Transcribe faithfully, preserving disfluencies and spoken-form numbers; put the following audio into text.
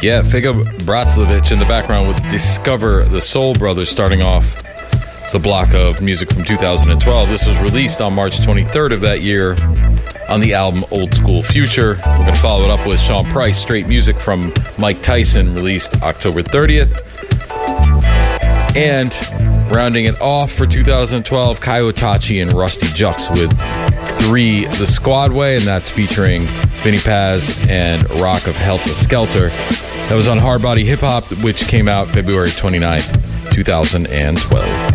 Yeah, Figo Bratzlovich in the background with Discover the Soul Brothers, starting off the block of music from two thousand twelve. This was released on March twenty-third of that year on the album Old School Future. We're going to follow it up with Sean Price, Straight Music from Mike Tyson, released October thirtieth. And rounding it off for two thousand twelve, Kyotachi and Rusty Jux with Three The Squad Way, and that's featuring Vinny Paz and Rock of Helter Skelter. That was on Hard Body Hip Hop, which came out February twenty-ninth, two thousand twelve.